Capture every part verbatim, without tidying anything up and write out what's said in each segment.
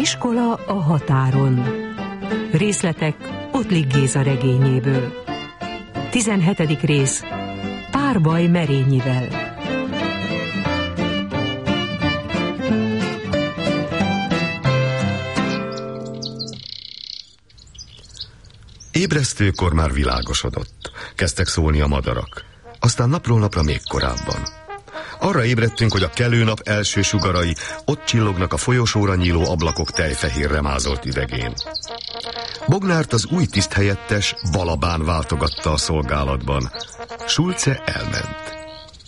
Iskola a határon. Részletek Ottlik Géza regényéből. tizenhetedik rész. Párbaj Merényivel. Ébresztőkor már világosodott. Kezdtek szólni a madarak. Aztán napról napra még korábban. Arra ébredtünk, hogy a kelő nap első sugarai ott csillognak a folyosóra nyíló ablakok tejfehérre mázolt üvegén. Bognárt az új tiszthelyettes Balabán váltogatta a szolgálatban. Schulze elment.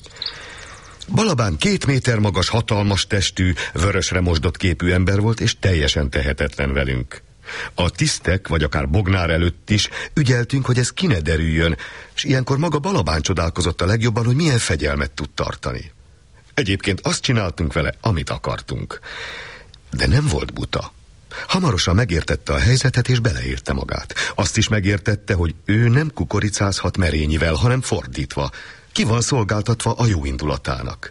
Balabán két méter magas, hatalmas testű, vörösre mosdott képű ember volt, és teljesen tehetetlen velünk. A tisztek, vagy akár Bognár előtt is ügyeltünk, hogy ez ki ne derüljön, és ilyenkor maga Balabán csodálkozott a legjobban, hogy milyen fegyelmet tud tartani. Egyébként azt csináltunk vele, amit akartunk. De nem volt buta. Hamarosan megértette a helyzetet, és beleérte magát. Azt is megértette, hogy ő nem kukoricázhat Merényivel, hanem fordítva. Ki van szolgáltatva a jó indulatának.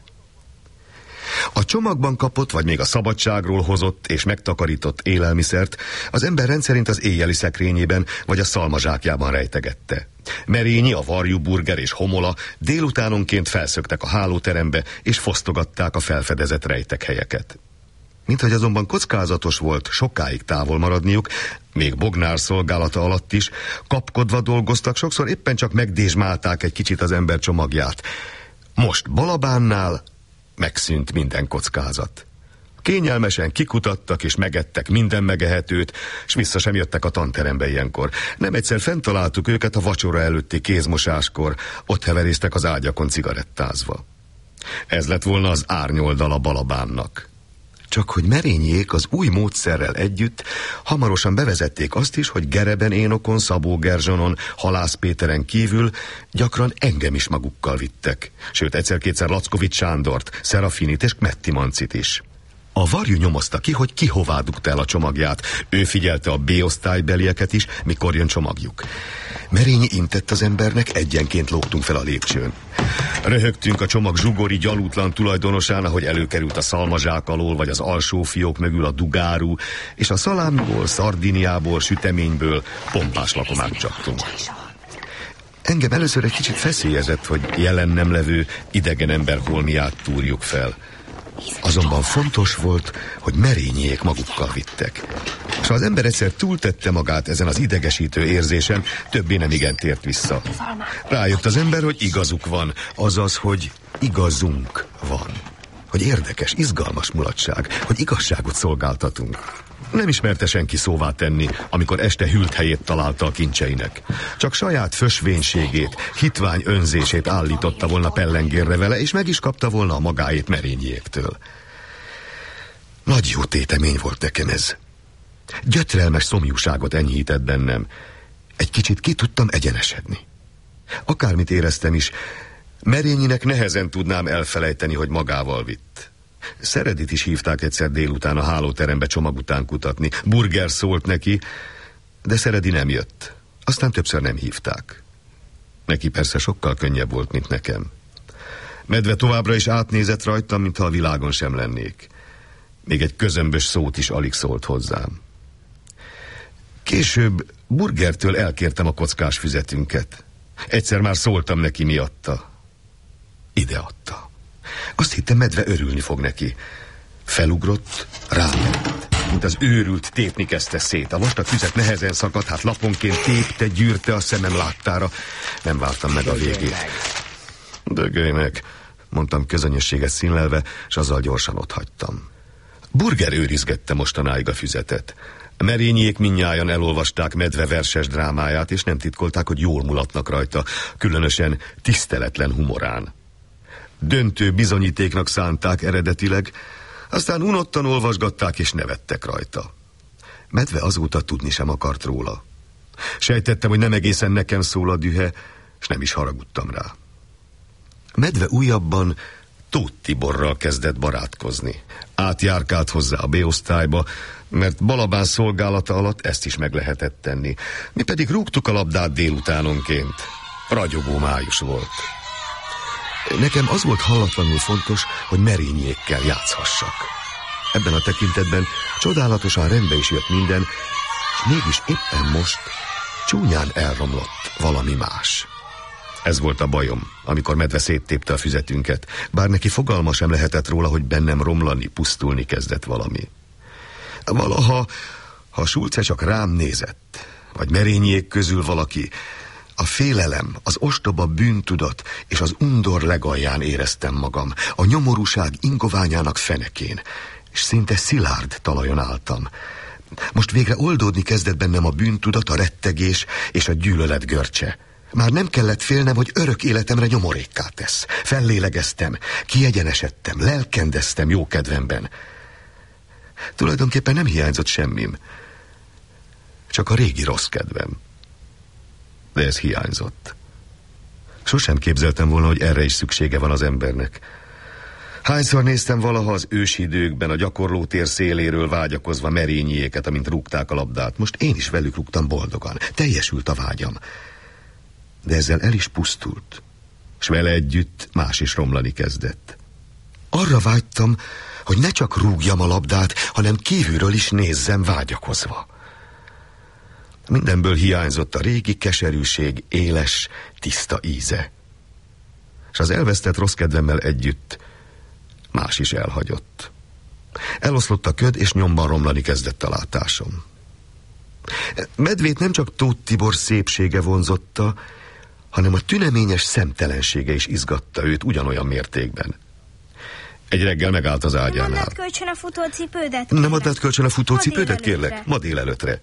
A csomagban kapott, vagy még a szabadságról hozott és megtakarított élelmiszert az ember rendszerint az éjjeli szekrényében, vagy a szalmazsákjában rejtegette. Merényi, a varjú burger és homola délutánonként felszöktek a hálóterembe, és fosztogatták a felfedezett rejtekhelyeket. Minthogy azonban kockázatos volt sokáig távol maradniuk, még Bognár szolgálata alatt is, kapkodva dolgoztak, sokszor éppen csak megdésmálták egy kicsit az ember csomagját. Most Balabánnál megszűnt minden kockázat. Kényelmesen kikutattak és megettek minden megehetőt, s vissza sem jöttek a tanterembe ilyenkor. Nem egyszer fent találtuk őket a vacsora előtti kézmosáskor, ott heveréztek az ágyakon cigarettázva. Ez lett volna az árnyoldala Balabánnak. Csak hogy Merényiék az új módszerrel együtt hamarosan bevezették azt is, hogy Gereben Énokon, Szabó Gerzsonon, Halász Péteren kívül gyakran engem is magukkal vittek. Sőt, egyszer-kétszer Lackovics Sándort, Szerafinit és Kmetti Mancit is. A varjú nyomozta ki, hogy ki hová dugta el a csomagját. Ő figyelte a B-osztálybelieket is, mikor jön csomagjuk. Merényi intett az embernek, egyenként lógtunk fel a lépcsőn. Röhögtünk a csomag zsugori gyalútlan tulajdonosán, ahogy előkerült a szalmazsák alól, vagy az alsó fiók mögül a dugáru, és a szalámiból, szardiniából, süteményből pompás lakomát csaptunk. Engem először egy kicsit feszélyezett, hogy jelen nem levő idegen ember holmiát túrjuk fel. Azonban fontos volt, hogy Merényiék magukkal vittek. És ha az ember egyszer túltette magát ezen az idegesítő érzésen, többé nem igen tért vissza. Rájött az ember, hogy igazuk van, azaz, hogy igazunk van. Hogy érdekes, izgalmas mulatság, hogy igazságot szolgáltatunk. Nem ismerte senki szóvá tenni, amikor este hűlt helyét találta a kincseinek. Csak saját fösvénységét, hitvány önzését állította volna pellengérre vele, és meg is kapta volna a magáét Merényiéktől. Nagy jó tétemény volt nekem ez. Gyötrelmes szomjúságot enyhített bennem. Egy kicsit ki tudtam egyenesedni. Akármit éreztem is, Merényinek nehezen tudnám elfelejteni, hogy magával vitt. Szeredit is hívták egyszer délután a hálóterembe csomag után kutatni. Burger szólt neki, de Szeredi nem jött. Aztán többször nem hívták. Neki persze sokkal könnyebb volt, mint nekem. Medve továbbra is átnézett rajtam, mintha a világon sem lennék. Még egy közömbös szót is alig szólt hozzám. Később Burgertől elkértem a kockás füzetünket. Egyszer már szóltam neki miatta. Ideadta. Azt hittem, Medve örülni fog neki. Felugrott, ráment. Mint az őrült, tépni kezdte szét. A vastag füzet nehezen szakadt, hát laponként tépte, gyűrte a szemem láttára. Nem vártam meg a végét. Dögölj meg, mondtam közönyösséget színlelve, és azzal gyorsan otthagytam. Burger őrizgette mostanáig a füzetet. Merényiék mindnyájan elolvasták Medve verses drámáját, és nem titkolták, hogy jól mulatnak rajta, különösen tiszteletlen humorán. Döntő bizonyítéknak szánták eredetileg, aztán unottan olvasgatták és nevettek rajta. Medve azóta tudni sem akart róla. Sejtettem, hogy nem egészen nekem szól a dühe, és nem is haragudtam rá. Medve újabban Tóth Tiborral kezdett barátkozni. Átjárkált hozzá a B-osztályba, mert Balabán szolgálata alatt ezt is meg lehetett tenni. Mi pedig rúgtuk a labdát délutánonként. Ragyogó május volt. Nekem az volt hallatlanul fontos, hogy Merényiékkel játszhassak. Ebben a tekintetben csodálatosan rendbe is jött minden, és mégis éppen most csúnyán elromlott valami más. Ez volt a bajom, amikor Medve széttépte a füzetünket, bár neki fogalma sem lehetett róla, hogy bennem romlani, pusztulni kezdett valami. Valaha, ha Schulze csak rám nézett, vagy merényiek közül valaki, a félelem, az ostoba bűntudat és az undor legalján éreztem magam, a nyomorúság ingoványának fenekén, és szinte szilárd talajon álltam. Most végre oldódni kezdett bennem a bűntudat, a rettegés és a gyűlölet görcse. Már nem kellett félnem, hogy örök életemre nyomorékká tesz. Fellélegeztem, kiegyenesedtem, lelkendeztem jó kedvemben. Tulajdonképpen nem hiányzott semmim, csak a régi rossz kedvem. De ez hiányzott. Sosem képzeltem volna, hogy erre is szüksége van az embernek. Hányszor néztem valaha az ősi időkben a gyakorlótér széléről vágyakozva merényiéket, amint rúgták a labdát. Most én is velük rúgtam boldogan. Teljesült a vágyam. De ezzel el is pusztult, s vele együtt más is romlani kezdett. Arra vágytam, hogy ne csak rúgjam a labdát, hanem kívülről is nézzem vágyakozva. Mindenből hiányzott a régi keserűség éles, tiszta íze. És az elvesztett rossz kedvemmel együtt más is elhagyott. Eloszlott a köd, és nyomban romlani kezdett a látásom. Medvét nem csak Tóth Tibor szépsége vonzotta, hanem a tüneményes szemtelensége is izgatta őt ugyanolyan mértékben. Egy reggel megállt az ágyánál. Nem adnád kölcsön a futócipődet? Nem adnád kölcsön a futócipődet, kérlek? Ma délelőtre.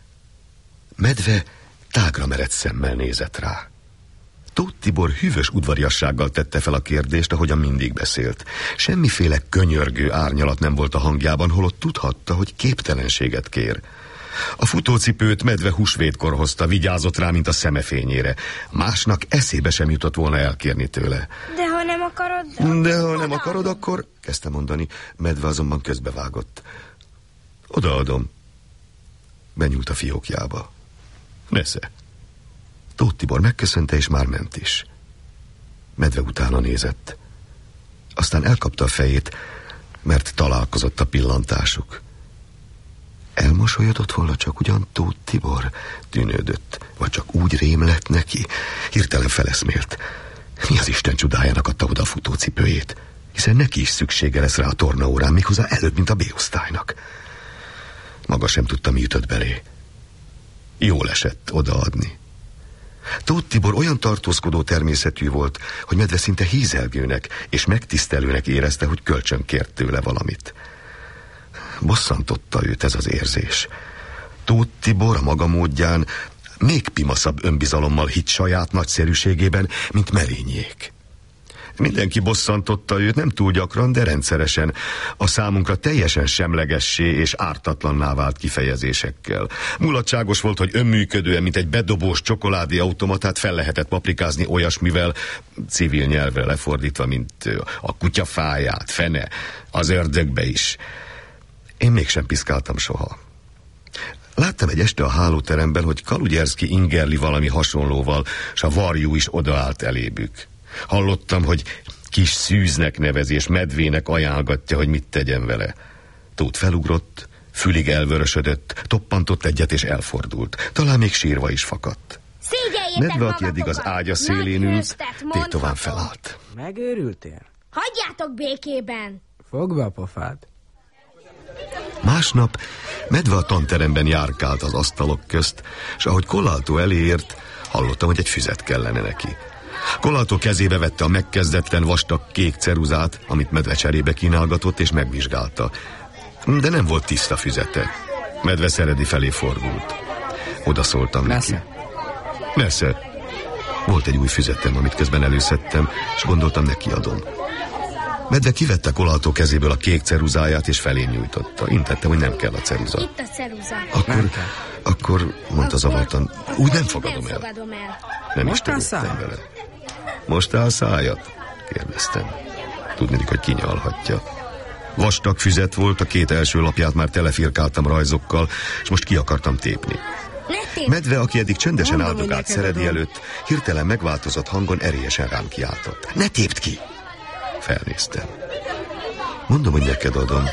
Medve tágra merett szemmel nézett rá. Tóth Tibor hűvös udvariassággal tette fel a kérdést, ahogyan mindig beszélt. Semmiféle könyörgő árnyalat nem volt a hangjában, holott tudhatta, hogy képtelenséget kér. A futócipőt Medve húsvétkor hozta, vigyázott rá, mint a szemefényére. Másnak eszébe sem jutott volna elkérni tőle. De ha nem akarod... De ha nem akarod, akkor... kezdte mondani. Medve azonban közbevágott. Odaadom. Benyúlt a fiókjába. Nesze. Tóth Tibor megköszönte, és már ment is. Medve utána nézett. Aztán elkapta a fejét, mert találkozott a pillantásuk. Elmosolyodott volna csak ugyan Tóth Tibor? Tűnődött. Vagy csak úgy rém lett neki? Hirtelen feleszmélt. Mi az Isten csodájának adta oda a futócipőjét? Hiszen neki is szüksége lesz rá a tornaórán, méghozzá előbb, mint a B-osztálynak. Maga sem tudta, mi ütött belé. Jól esett odaadni. Tóth Tibor olyan tartózkodó természetű volt, hogy Medve szinte hízelgőnek és megtisztelőnek érezte, hogy kölcsön kért tőle valamit. Bosszantotta őt ez az érzés. Tóth Tibor a maga módján még pimaszabb önbizalommal hitt saját nagyszerűségében, mint merényék. Mindenki bosszantotta őt, nem túl gyakran, de rendszeresen, a számunkra teljesen semlegessé és ártatlanná vált kifejezésekkel. Mulatságos volt, hogy önműködően, mint egy bedobós csokoládé automatát fel lehetett paprikázni olyasmivel, civil nyelvre lefordítva, mint a kutyafáját, fene, az ördögbe is. Én mégsem piszkáltam soha. Láttam egy este a hálóteremben, hogy Kalugyerszki ingerli valami hasonlóval, s a varjú is odaállt elébük. Hallottam, hogy kis szűznek nevezi, és Medvének ajánlgatja, hogy mit tegyen vele. Tóth felugrott, fülig elvörösödött, toppantott egyet és elfordult. Talán még sírva is fakadt. Medve, aki eddig az ágya szélén ült, tétován felállt. Megőrültél? Hagyjátok békében! Fogd be a pofád. Másnap Medve a tanteremben járkált az asztalok közt, és ahogy Koláltó eléért, hallottam, hogy egy füzet kellene neki. Koláltó kezébe vette a megkezdetlen vastag kék ceruzát, amit Medve cserébe kínálgatott, és megvizsgálta. De nem volt tiszta füzete. Medve Szeredi felé fordult. Oda szóltam neki. Nesze. Nesze. Volt egy új füzetem, amit közben előszedtem, és gondoltam, neki adom. Medve kivette Koláltó kezéből a kék ceruzáját, és felém nyújtotta. Intettem, hogy nem kell a ceruza. Itt a ceruza. Akkor, akkor mondta zavartan, úgy nem fogadom el. Fogadom el. Nem Most is tegődtem vele. Most áll szájat? Kérdeztem. Tudnék, hogy kinyalhatja. Vastag füzet volt, a két első lapját már telefirkáltam rajzokkal, és most ki akartam tépni. Medve, aki eddig csöndesen áldogált Szeredi előtt, hirtelen megváltozott hangon erélyesen rám kiáltott. Ne tépd ki! Felnéztem. Mondom, hogy neked adom.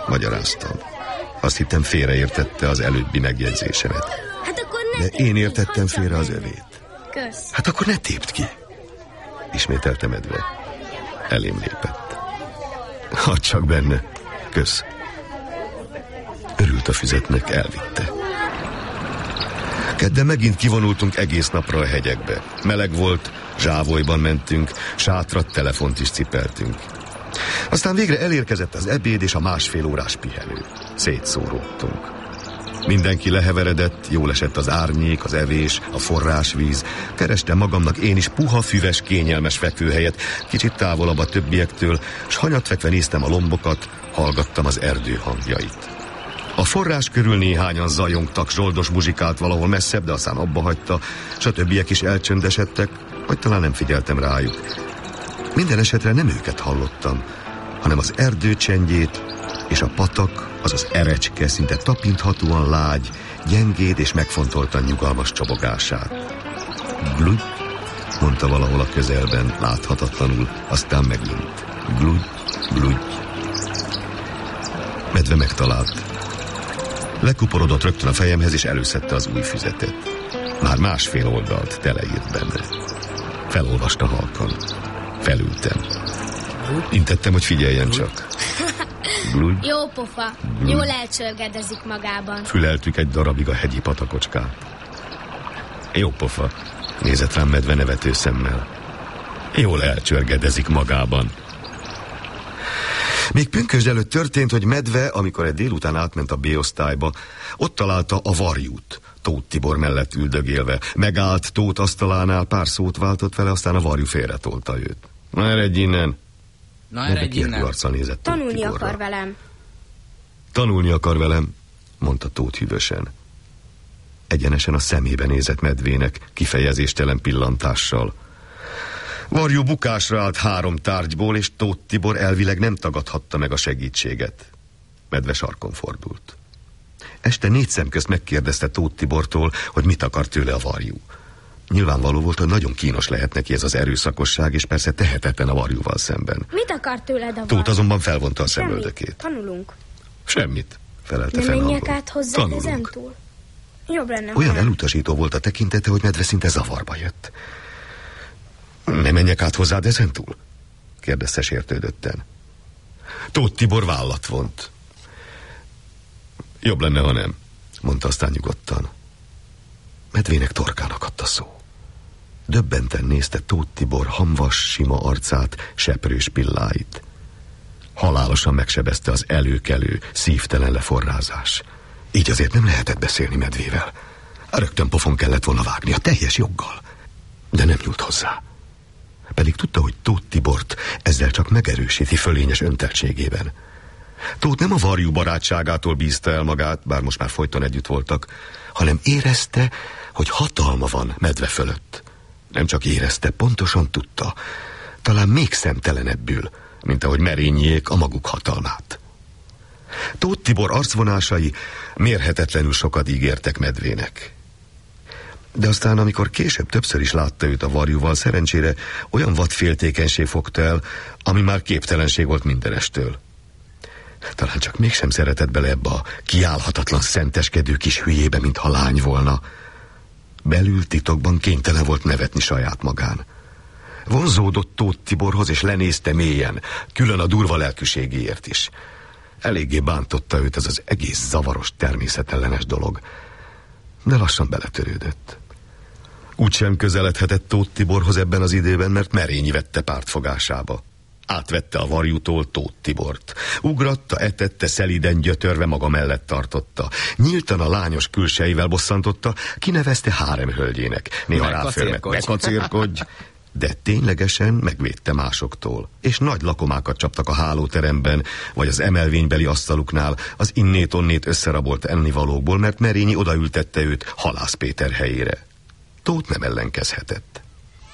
Magyaráztam. Azt hittem félreértette az előbbi megjegyzésemet. Hát akkor ne De tépd én ki, értettem hagyd csak félre az benne. övét. Kösz. Hát akkor ne tépd ki. Ismételte Medve. Elém lépett. Hadd csak benne. Kösz. Örült a füzetnek, elvitte. Kedden megint kivonultunk egész napra a hegyekbe. Meleg volt, zsávolyban mentünk, sátrat, telefont is cipeltünk. Aztán végre elérkezett az ebéd és a másfél órás pihenő. Szétszóródtunk. Mindenki leheveredett, jól esett az árnyék, az evés, a forrásvíz. Kerestem magamnak én is puha, füves, kényelmes fekvőhelyet, kicsit távolabb a többiektől, s hanyatfekve néztem a lombokat, hallgattam az erdő hangjait. A forrás körül néhányan zajongtak, zsoldos muzsikált valahol messzebb, de aztán abba hagyta, s a többiek is elcsöndesedtek, vagy talán nem figyeltem rájuk. Minden esetre nem őket hallottam, hanem az erdő csendjét, és a patak, azaz erecske, szinte tapinthatóan lágy, gyengéd és megfontoltan nyugalmas csobogását. Gludj, mondta valahol a közelben, láthatatlanul, aztán megint. Gludj, gludj. Medve megtalált. Lekuporodott rögtön a fejemhez, és előszedte az új füzetet. Már másfél oldalt teleírt benne. Felolvasta halkan. Felültem. Intettem, hogy figyeljen csak. Gludj. Jó pofa. Jól elcsörgedezik magában. Füleltük egy darabig a hegyi patakocskát. Jó pofa, nézett rám Medve nevető szemmel. Jól elcsörgedezik magában. Még pünkösd előtt történt, hogy Medve, amikor egy délután átment a B-osztályba, ott találta a varjút, Tóth Tibor mellett üldögélve. Megállt Tóth asztalánál, pár szót váltott vele, aztán a varjú félretolta őt. Na, eredj innen! Na, eredj innen! Arccal nézett Tóth Tanulni Tiborra. akar velem. Tanulni akar velem, mondta Tóth hűvösen. Egyenesen a szemébe nézett Medvének, kifejezéstelen pillantással. Varjú bukásra állt három tárgyból, és Tóth Tibor elvileg nem tagadhatta meg a segítséget. Medve sarkon fordult. Este négy szem közt megkérdezte Tóth Tibortól, hogy mit akar tőle a varjú. Nyilvánvaló volt, hogy nagyon kínos lehet neki ez az erőszakosság, és persze tehetetlen a varjúval szemben. Mit akar tőled a Tóth azonban felvonta a Semmit. szemöldökét. Tanulunk. Semmit, felelte Ne menjek fennhangon. át hozzá Tanulunk. ezentúl. Jobb lenne, Olyan ha nem. elutasító volt a tekintete, hogy Medve szinte zavarba jött. Ne menjek át hozzád ezentúl? Kérdezte sértődötten. Tóth Tibor vállat vont. Jobb lenne, ha nem, mondta aztán nyugodtan. Medvének torkán akadt a szó. Döbbenten nézte Tóth Tibor hamvas, sima arcát, seprős pilláit. Halálosan megsebezte az előkelő, szívtelen leforrázás. Így azért nem lehetett beszélni Medvével. Rögtön pofon kellett volna vágni, a teljes joggal. De nem nyúlt hozzá. Pedig tudta, hogy Tóth Tibort ezzel csak megerősíti fölényes önteltségében. Tóth nem a varjú barátságától bízta el magát, bár most már folyton együtt voltak, hanem érezte, hogy hatalma van Medve fölött. Nem csak érezte, pontosan tudta, talán még szemtelenebbül, mint ahogy Merényiék a maguk hatalmát. Tóth Tibor arcvonásai mérhetetlenül sokat ígértek Medvének. De aztán, amikor később többször is látta őt a varjúval, szerencsére olyan vadféltékenység fogta el, ami már képtelenség volt mindenestől. Talán csak mégsem szeretett bele ebbe a kiállhatatlan szenteskedő kis hülyébe, mintha lány volna. Belül titokban kénytelen volt nevetni saját magán. Vonzódott Tóth Tiborhoz, és lenézte mélyen, külön a durva lelkűségéért is. Eléggé bántotta őt ez az egész zavaros, természetellenes dolog, de lassan beletörődött. Úgysem közeledhetett Tóth Tiborhoz ebben az időben, mert Merényi vette pártfogásába. Átvette a varjútól Tóth Tibort. Ugratta, etette, szeliden gyötörve maga mellett tartotta. Nyíltan a lányos külsejével bosszantotta, kinevezte háremhölgyének. Néha ráfölmet, bekacérkodj. De ténylegesen megvédte másoktól, és nagy lakomákat csaptak a hálóteremben, vagy az emelvénybeli asztaluknál, az innét-onnét összerabolt ennivalókból, mert Merényi odaültette őt Halász Péter helyére. Tóth nem ellenkezhetett.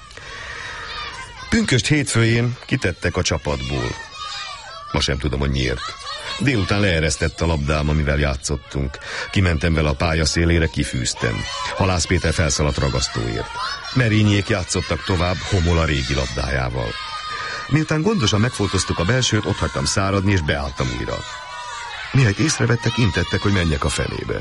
Pünkösd hétfőjén kitettek a csapatból. Ma sem tudom, hogy miért. Délután leeresztett a labdám, amivel játszottunk. Kimentem vele a pálya szélére, kifűztem. Halász Péter felszaladt ragasztóért. Merényiék játszottak tovább Homol a régi labdájával. Miután gondosan megfoltoztuk a belsőt, ott hagytam száradni, és beálltam újra. Mihelyt észrevettek, intettek, hogy menjek a fenébe.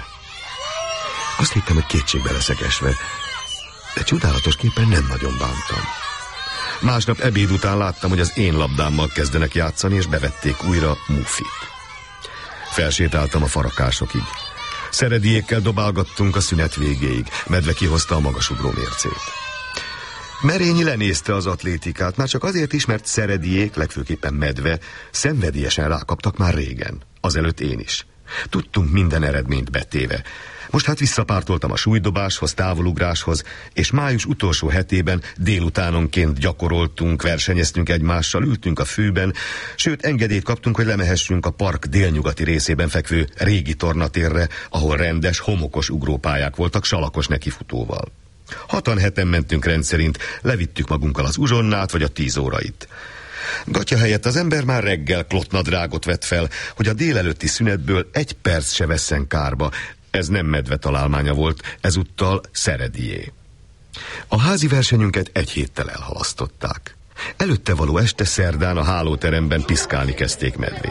Azt hittem, hogy kétségbe leszek esve, de csodálatosképpen nem nagyon bántam. Másnap ebéd után láttam, hogy az én labdámmal kezdenek játszani, és bevették újra Mufit. Felsétáltam a farakásokig. Szerediékkel dobálgattunk a szünet végéig. Medve kihozta a magasugró mércét. Merényi lenézte az atlétikát, már csak azért is, mert Szerediék, legfőképpen Medve, szenvedélyesen rákaptak már régen. Azelőtt én is. Tudtunk minden eredményt betéve. Most hát visszapártoltam a súlydobáshoz, távolugráshoz, és május utolsó hetében délutánonként gyakoroltunk, versenyeztünk egymással, ültünk a fűben, sőt engedélyt kaptunk, hogy lemehessünk a park délnyugati részében fekvő régi tornatérre, ahol rendes, homokos ugrópályák voltak salakos nekifutóval. Hatan heten mentünk rendszerint, levittük magunkkal az uzsonnát vagy a tíz órait. Gatya helyett az ember már reggel klottnadrágot vett fel, hogy a délelőtti szünetből egy perc se vesszen kárba. Ez nem Medve találmánya volt, ezúttal Szeredié. A házi versenyünket egy héttel elhalasztották. Előtte való este szerdán a hálóteremben piszkálni kezdték Medvét.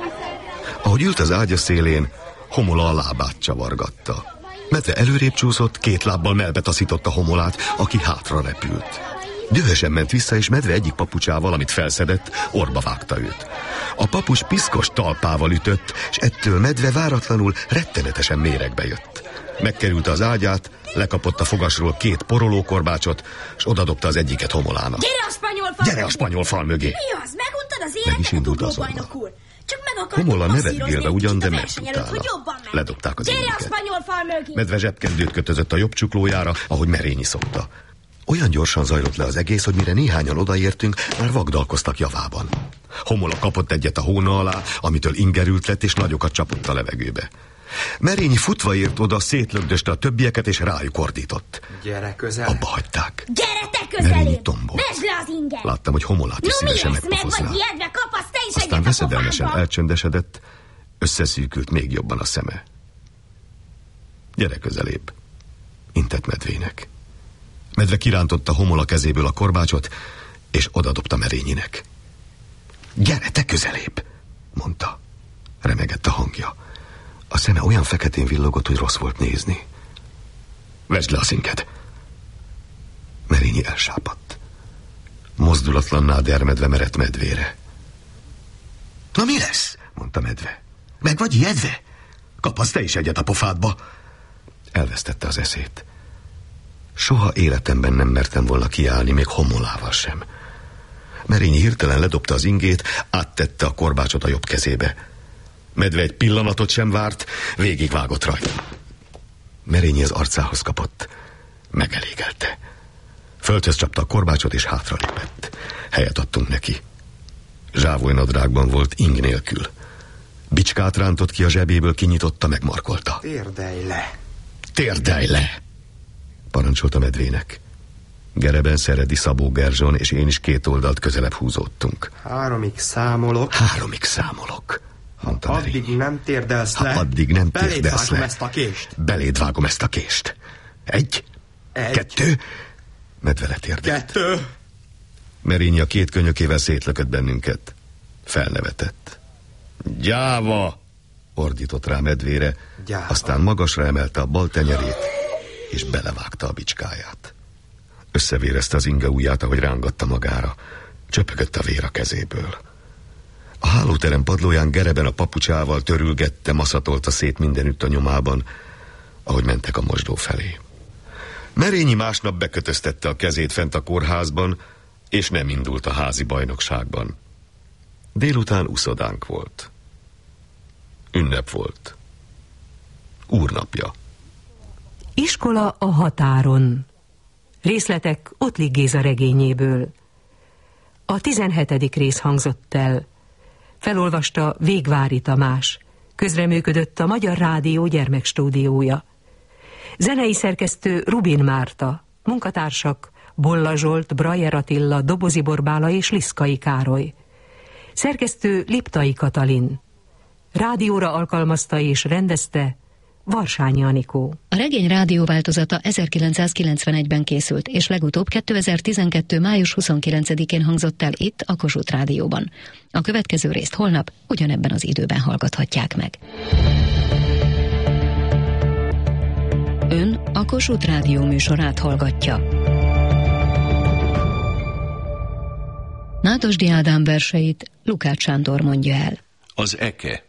Ahogy ült az ágya szélén, Homola a lábát csavargatta. Medve előrébb csúszott, két lábbal melbe taszította Homolát, aki hátra repült. Dühösen ment vissza, és Medve egyik papucsával, amit felszedett, orba vágta őt. A papucs piszkos talpával ütött, és ettől Medve váratlanul rettenetesen méregbe jött. Megkerülte az ágyát, lekapott a fogasról két porolókorbácsot, és odadobta az egyiket Homolának. Gyere a spanyol fal! Gyere a spanyol fal mögé! Mi az? Meguntad az Meg is életet, indult utóbajnok úr! Csak meg akartuk Homola passzírozni nevetgélve egy ugyan, kicsit de a ment verseny előtt, hogy utána. jobban megy. Ledobták az Gyere ingeket. a spanyol fal mögé! Medve zsebkendőt kötözött a jobb csuklójára, ahogy Merényi szokta. Olyan gyorsan zajlott le az egész, hogy mire néhányan odaértünk, már vagdalkoztak javában. Homola kapott egyet a hóna alá, amitől ingerült lett, és nagyokat csapott a levegőbe. Merényi futva ért oda, szétlögdöste a többieket, és rájuk ordított. Gyere közel. Abba hagyták. Gyere te Merényi közelé! tombolt. Vesd le az inget! Láttam, hogy Homolát is No mi szívesen lesz, meg megpofozná. vagy ijedve, kapasz te is Aztán egyet a veszedelmesen pofádba! elcsöndesedett, összeszűkült még jobban a szeme. Gyere közelébb, intett Medvének. Medve kirántotta Homola kezéből a korbácsot, és odadobta Merényinek. Gyere te közelébb, mondta. Remegett a hangja. A szeme olyan feketén villogott, hogy rossz volt nézni. Vesd le a szinked. Merényi elsápadt. Mozdulatlanná dermedve merett Medvére. Na mi lesz? Mondta Medve. Meg vagy ijedve? Kapasz te is egyet a pofádba. Elvesztette az eszét. Soha életemben nem mertem volna kiállni, még Homolával sem. Merényi hirtelen ledobta az ingét, áttette a korbácsot a jobb kezébe. Medve egy pillanatot sem várt, végigvágott rajta. Merényi az arcához kapott. Megelégelte. Földhöz csapta a korbácsot, és hátralépett. Helyet adtunk neki. Zsávolynadrágban volt, ing nélkül. Bicskát rántott ki a zsebéből, kinyitotta, megmarkolta. Térdelj le! Térdelj le! Parancsolta Medvének. Gereben Szeredi, Szabó Gerzson és én is két oldalt közelebb húzódtunk. Háromig számolok. Háromig számolok, mondta Merényi. Addig nem térdelsz Ha le. addig nem beléd térdelsz vágom le. ezt a kést. Beléd vágom ezt a kést. Egy. Egy. Kettő. Medve letérdelt. Kettő. Merényi a két könyökével szétlökött bennünket. Felnevetett. Gyáva! Ordított rá Medvére, Gyáva. Aztán magasra emelte a bal tenyerét, és belevágta a bicskáját. Összevérezte az inge ujját, ahogy rángatta magára. Csöpögött a vér a kezéből. A hálóterem padlóján Gereben a papucsával törülgette, maszatolta szét mindenütt a nyomában, ahogy mentek a mosdó felé. Merényi másnap bekötöztette a kezét fent a kórházban, és nem indult a házi bajnokságban. Délután uszodánk volt. Ünnep volt. Úrnapja. Iskola a határon. Részletek Ottlik Géza regényéből. A tizenhetedik rész hangzott el. Felolvasta Végvári Tamás. Közreműködött a Magyar Rádió gyermekstúdiója. Zenei szerkesztő Rubin Márta. Munkatársak Bolla Zsolt, Brajer Attila, Dobozi Borbála és Liszkai Károly. Szerkesztő Liptai Katalin. Rádióra alkalmazta és rendezte Varsányi Anikó. A regény rádióváltozata ezerkilencszázkilencvenegyben készült, és legutóbb kétezer-tizenkettő. május huszonkilencedikén hangzott el itt a Kossuth Rádióban. A következő részt holnap ugyanebben az időben hallgathatják meg. Ön a Kossuth Rádió műsorát hallgatja. Nádasdy Ádám verseit Lukács Sándor mondja el. Az eke.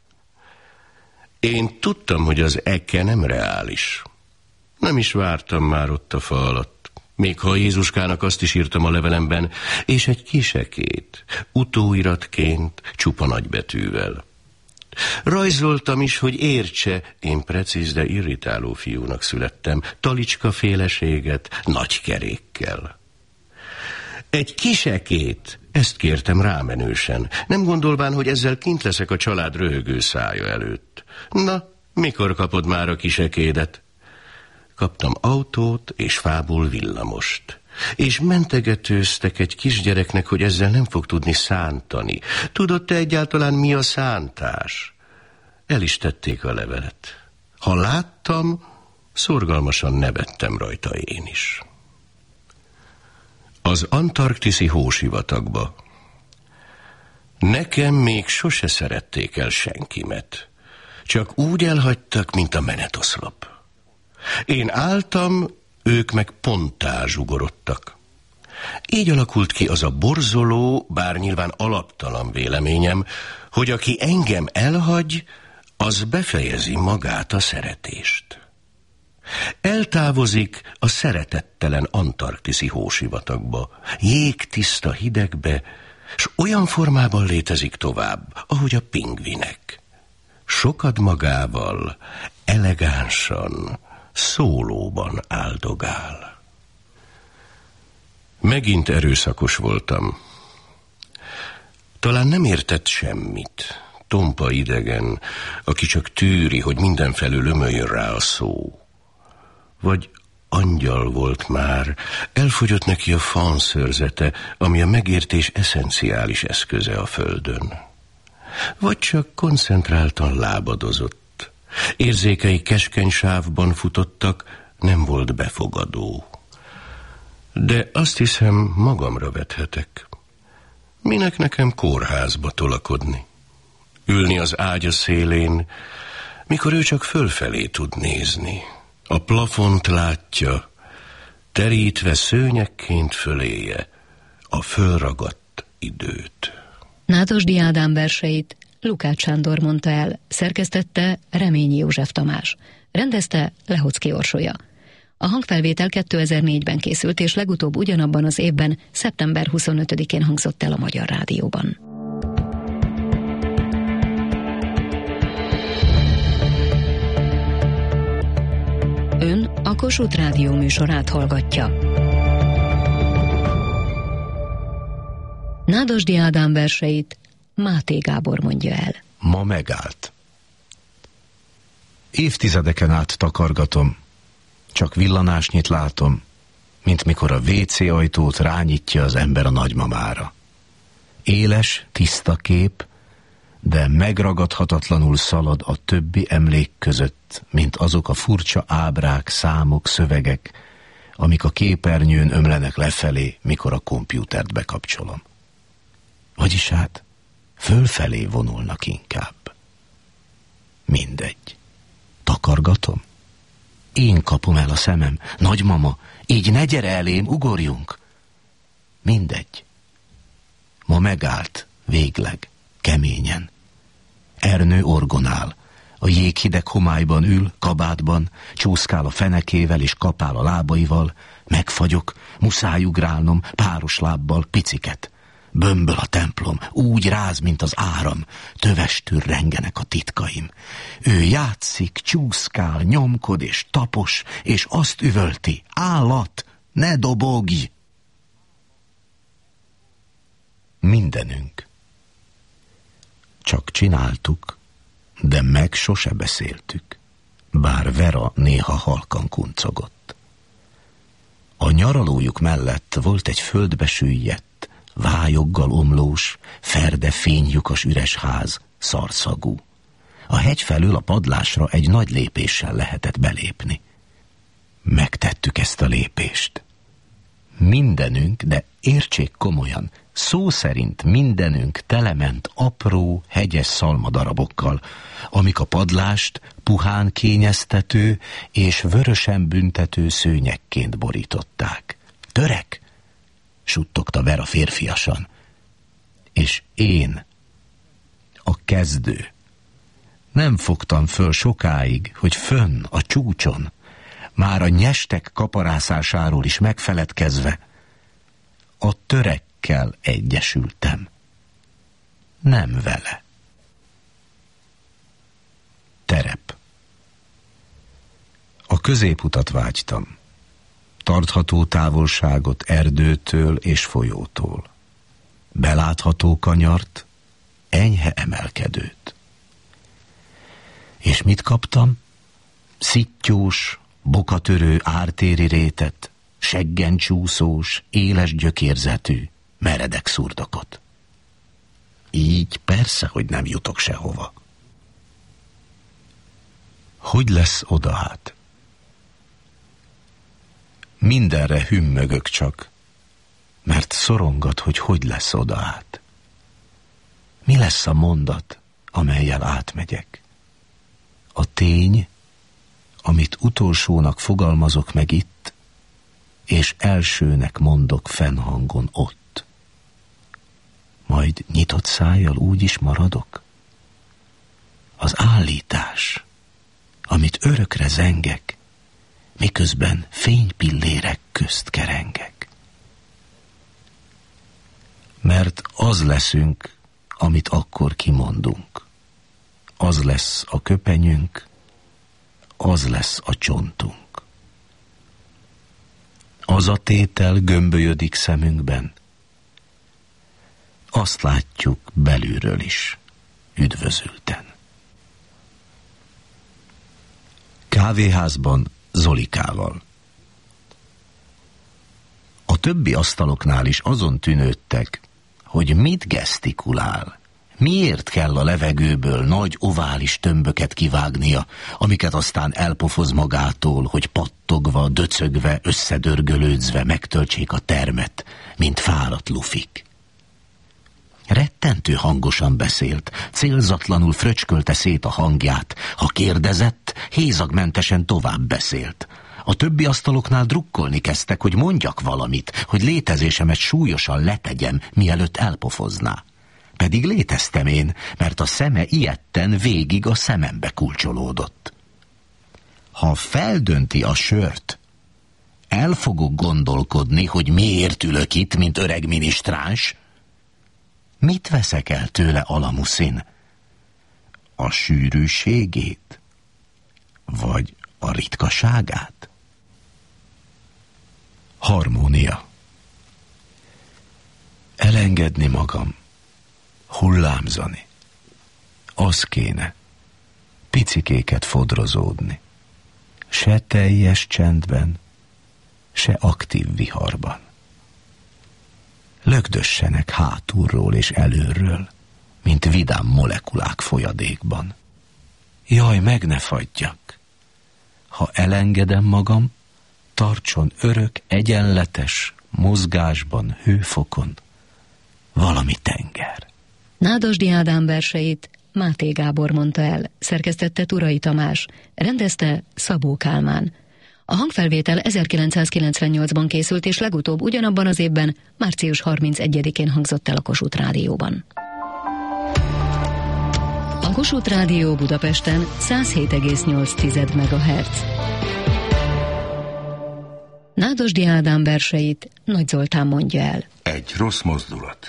Én tudtam, hogy az eke nem reális. Nem is vártam már ott a fa alatt. Még ha Jézuskának azt is írtam a levelemben, és egy kis ekét, utóiratként, csupa nagybetűvel. Rajzoltam is, hogy értse, én precíz, de irritáló fiúnak születtem, talicska féleséget, nagy kerékkel. Egy kis ekét, ezt kértem rámenősen, nem gondolván, hogy ezzel kint leszek a család röhögő szája előtt. Na, mikor kapod már a kis ekédet? Kaptam autót és fából villamost. És mentegetőztek egy kisgyereknek, hogy ezzel nem fog tudni szántani. Tudod te egyáltalán, mi a szántás? El is tették a levelet. Ha láttam, szorgalmasan nevettem rajta én is. Az antarktiszi hósivatagba. Nekem még sose szerették el senkimet. Csak úgy elhagytak, mint a menetoszlop. Én álltam, ők meg ponttá zsugorodtak. Így alakult ki az a borzoló, bár nyilván alaptalan véleményem, hogy aki engem elhagy, az befejezi magát a szeretést. Eltávozik a szeretettelen antarktiszi hósivatagba, jégtiszta hidegbe, s olyan formában létezik tovább, ahogy a pingvinek. Sokad magával, elegánsan, szólóban áldogál. Megint erőszakos voltam. Talán nem értett semmit, tompa idegen, aki csak tűri, hogy mindenfelől ömöljön rá a szó. Vagy angyal volt már, elfogyott neki a fanszőrzete, ami a megértés eszenciális eszköze a földön. Vagy csak koncentráltan lábadozott. Érzékei keskeny sávban futottak, nem volt befogadó. De azt hiszem, magamra vethetek. Minek nekem kórházba tolakodni? Ülni az ágya szélén, mikor ő csak fölfelé tud nézni. A plafont látja, terítve szőnyekként föléje a fölragadt időt. Nádasdy Ádám verseit Lukács Sándor mondta el, szerkesztette Reményi József Tamás, rendezte Lehocki Orsolya. A hangfelvétel kétezer-négyben készült, és legutóbb ugyanabban az évben, szeptember huszonötödikén hangzott el a Magyar Rádióban. Ön a Kossuth Rádió műsorát hallgatja. Nádasdy Ádám verseit Máté Gábor mondja el. Ma megállt. Évtizedeken át takargatom, csak villanásnyit látom, mint mikor a vé cé ajtót rányitja az ember a nagymamára. Éles, tiszta kép, de megragadhatatlanul szalad a többi emlék között, mint azok a furcsa ábrák, számok, szövegek, amik a képernyőn ömlenek lefelé, mikor a kompjútert bekapcsolom. Vagyis hát, fölfelé vonulnak inkább. Mindegy. Takargatom? Én kapom el a szemem. Nagymama, így ne gyere elém, ugorjunk. Mindegy. Ma megállt, végleg, keményen. Ernő orgonál. A jéghideg homályban ül, kabátban, csúszkál a fenekével és kapál a lábaival. Megfagyok, muszáj ugrálnom, páros lábbal, piciket. Bömböl a templom, úgy ráz, mint az áram, tövestül rengenek a titkaim. Ő játszik, csúszkál, nyomkod és tapos, és azt üvölti, állat, ne dobogj! Mindenünk. Csak csináltuk, de meg sose beszéltük, bár Vera néha halkan kuncogott. A nyaralójuk mellett volt egy földbe süllyedt, vályoggal omlós, ferde fénylyukas üres ház, szarszagú. A hegy felől a padlásra egy nagy lépéssel lehetett belépni. Megtettük ezt a lépést. Mindenünk, de értsék komolyan, szó szerint mindenünk telement apró, hegyes szalmadarabokkal, amik a padlást puhán kényeztető és vörösen büntető szőnyekként borították. Törek! Suttogta Vera férfiasan. És én, a kezdő, nem fogtam föl sokáig, hogy fönn, a csúcson, már a nyestek kaparászásáról is megfeledkezve, a törekkel egyesültem. Nem vele. Terep. A középutat vágytam. Tartható távolságot erdőtől és folyótól. Belátható kanyart, enyhe emelkedőt. És mit kaptam? Szittyós, bokatörő ártéri rétet, seggen csúszós, éles gyökérzetű, meredek szurdokot. Így persze, hogy nem jutok sehova. Hogy lesz oda hát? Mindenre hümmögök csak, mert szorongat, hogy hogy lesz oda át. Mi lesz a mondat, amellyel átmegyek? A tény, amit utolsónak fogalmazok meg itt, és elsőnek mondok fennhangon ott. Majd nyitott szájjal úgy is maradok? Az állítás, amit örökre zengek, miközben fénypillérek közt kerengek. Mert az leszünk, amit akkor kimondunk. Az lesz a köpenyünk, az lesz a csontunk. Az a tétel gömbölyödik szemünkben. Azt látjuk belülről is, üdvözülten. Kávéházban Zolikával. A többi asztaloknál is azon tűnődtek, hogy mit gesztikulál. Miért kell a levegőből nagy ovális tömböket kivágnia, amiket aztán elpofoz magától, hogy pattogva, döcögve, összedörgölődzve megtöltsék a termet, mint fáradt lufik. Rettentő hangosan beszélt, célzatlanul fröcskölte szét a hangját. Ha kérdezett, hézagmentesen tovább beszélt. A többi asztaloknál drukkolni kezdtek, hogy mondjak valamit, hogy létezésemet súlyosan letegyem, mielőtt elpofozná. Pedig léteztem én, mert a szeme ijedten végig a szemembe kulcsolódott. Ha feldönti a sört, el fogok gondolkodni, hogy miért ülök itt, mint öreg minisztráns. Mit veszek el tőle, Alamuszin? A sűrűségét? Vagy a ritkaságát? Harmónia. Elengedni magam. Hullámzani. Az kéne. Picikéket fodrozódni. Se teljes csendben, se aktív viharban. Lögdössenek hátulról és előről, mint vidám molekulák folyadékban. Jaj, meg ne fagyjak! Ha elengedem magam, tartson örök, egyenletes, mozgásban, hőfokon valami tenger. Nádasdy Ádám verseit Máté Gábor mondta el, szerkesztette Turai Tamás, rendezte Szabó Kálmán. A hangfelvétel ezerkilencszázkilencvennyolcban készült, és legutóbb ugyanabban az évben, március harmincegyedikén hangzott el a Kossuth Rádióban. A Kossuth Rádió Budapesten száz hét egész nyolc megahertz. Nádasdy Ádám verseit Nagy Zoltán mondja el. Egy rossz mozdulat.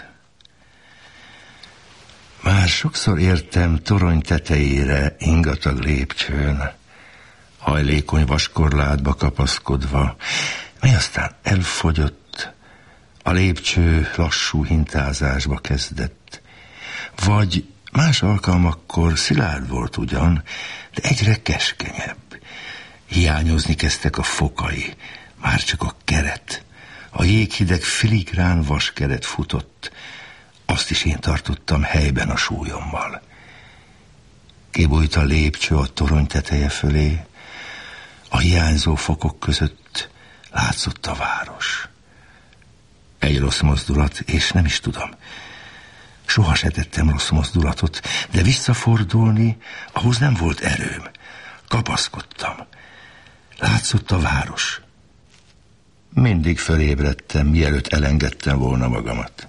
Már sokszor értem torony tetejére, ingatag lépcsőn, hajlékony vaskorlátba kapaszkodva, mely aztán elfogyott, a lépcső lassú hintázásba kezdett. Vagy más alkalmakkor szilárd volt ugyan, de egyre keskenyebb. Hiányozni kezdtek a fokai, már csak a keret. A jéghideg filigrán vaskeret futott, azt is én tartottam helyben a súlyommal. Kibújt a lépcső a torony teteje fölé, a hiányzó fokok között látszott a város. Egy rossz mozdulat, és nem is tudom. Soha se tettem rossz mozdulatot, de visszafordulni, ahhoz nem volt erőm. Kapaszkodtam. Látszott a város. Mindig fölébredtem, mielőtt elengedtem volna magamat.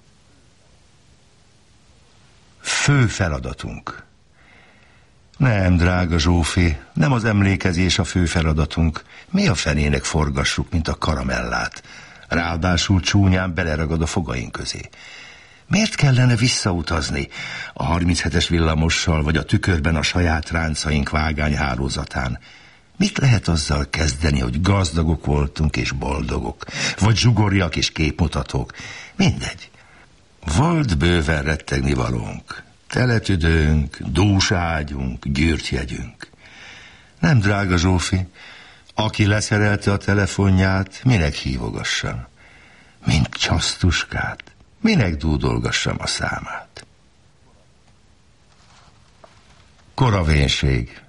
Fő feladatunk. Nem, drága Zsófi, nem az emlékezés a fő feladatunk. Mi a fenének forgassuk, mint a karamellát? Ráadásul csúnyán beleragad a fogaink közé. Miért kellene visszautazni a harminchetes villamossal, vagy a tükörben a saját ráncaink vágányhálózatán? Mit lehet azzal kezdeni, hogy gazdagok voltunk és boldogok, vagy zsugoriak és képmutatók? Mindegy. Volt bőven rettegni valónk. Teletüdőnk, dúságyunk, gyűrtjegyünk. Nem, drága Zsófi, aki leszerelte a telefonját, minek hívogassam? Mint csasztuskát, minek dúdolgassam a számát? Koravénység.